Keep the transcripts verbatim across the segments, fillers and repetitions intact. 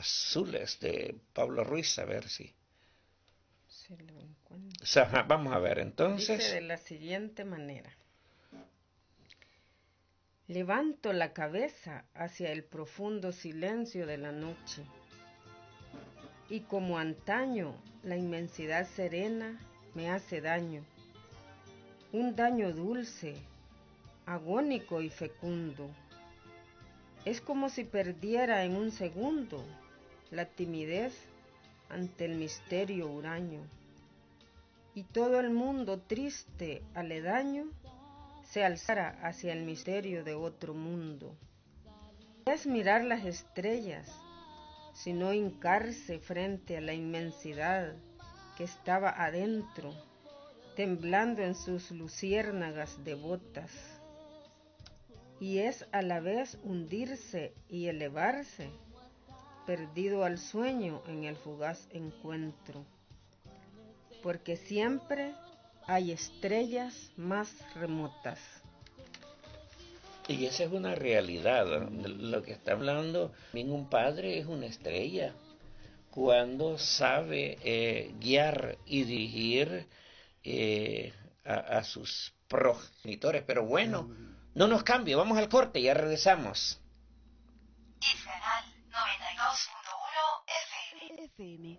azules de Pablo Ruiz, a ver si... Se lo encuentro. O sea, vamos a ver, entonces... Dice de la siguiente manera. Levanto la cabeza hacia el profundo silencio de la noche, y como antaño la inmensidad serena me hace daño, un daño dulce, agónico y fecundo. Es como si perdiera en un segundo la timidez ante el misterio huraño, y todo el mundo triste aledaño se alzara hacia el misterio de otro mundo. No es mirar las estrellas, sino hincarse frente a la inmensidad que estaba adentro, temblando en sus luciérnagas devotas. Y es a la vez hundirse y elevarse, perdido al sueño en el fugaz encuentro, porque siempre hay estrellas más remotas. Y esa es una realidad. Lo que está hablando ningún padre es una estrella cuando sabe eh, guiar y dirigir eh, a, a sus progenitores. Pero bueno, no nos cambie, vamos al corte, ya regresamos. Iscanal noventa y dos punto uno F M.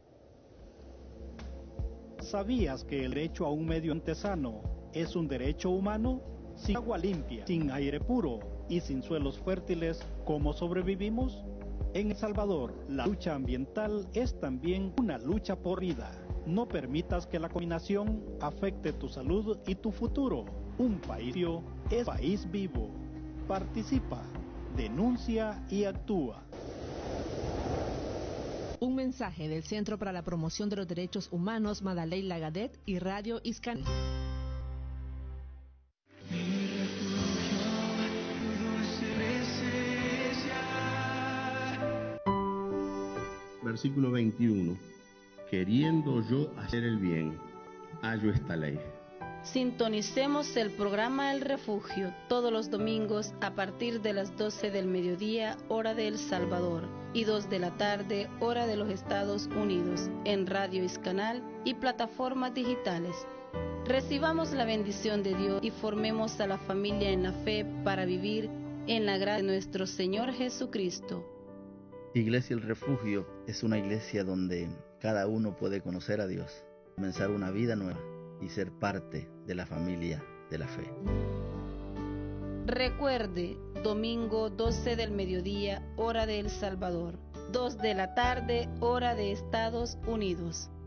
¿Sabías que el derecho a un medio ambiente sano es un derecho humano? Sin agua limpia, sin aire puro y sin suelos fértiles, ¿cómo sobrevivimos? En El Salvador, la lucha ambiental es también una lucha por vida. No permitas que la contaminación afecte tu salud y tu futuro. Un país vivo es país vivo. Participa, denuncia y actúa. Un mensaje del Centro para la Promoción de los Derechos Humanos Madaley Lagadet y Radio Iscanal. Versículo veintiuno. Queriendo yo hacer el bien, hallo esta ley. Sintonicemos el programa El Refugio todos los domingos a partir de las doce del mediodía, hora de El Salvador, y dos de la tarde, hora de los Estados Unidos, en Radio Iscanal y plataformas digitales. Recibamos la bendición de Dios y formemos a la familia en la fe para vivir en la gracia de nuestro Señor Jesucristo. Iglesia El Refugio es una iglesia donde cada uno puede conocer a Dios, comenzar una vida nueva y ser parte de la familia de la fe. Recuerde, domingo doce del mediodía, hora de El Salvador, dos de la tarde, hora de Estados Unidos.